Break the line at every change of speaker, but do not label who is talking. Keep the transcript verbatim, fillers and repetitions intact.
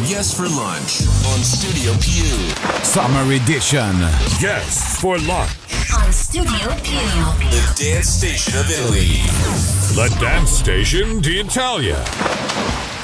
Yes for Lunch on Studio Più.
Summer Edition.
Yes for Lunch
on Studio Più.
The dance station of Italy.
The dance station d'Italia.